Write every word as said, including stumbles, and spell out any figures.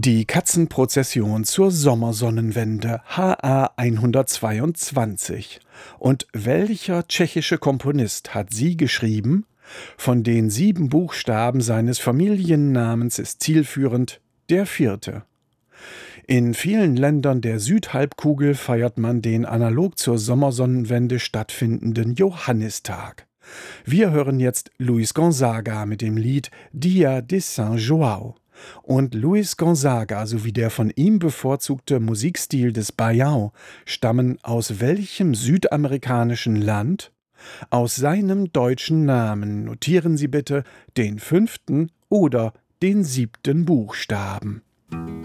Die Katzenprozession zur Sommersonnenwende H A hundertzweiundzwanzig. Und welcher tschechische Komponist hat sie geschrieben? Von den sieben Buchstaben seines Familiennamens ist zielführend der vierte. In vielen Ländern der Südhalbkugel feiert man den analog zur Sommersonnenwende stattfindenden Johannistag. Wir hören jetzt Luis Gonzaga mit dem Lied Dia de San João. Und Luis Gonzaga sowie der von ihm bevorzugte Musikstil des Baião stammen aus welchem südamerikanischen Land? Aus seinem deutschen Namen notieren Sie bitte den fünften oder den siebten Buchstaben.